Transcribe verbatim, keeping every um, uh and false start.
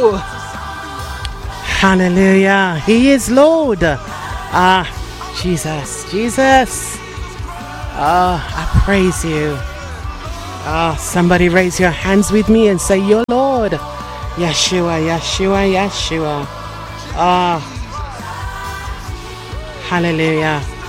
Woo! Hallelujah. He is Lord. Ah, Jesus, Jesus. Ah, I praise you. Ah, somebody raise your hands with me and say, "You're Lord." Yeshua, Yeshua, Yeshua. Ah, hallelujah.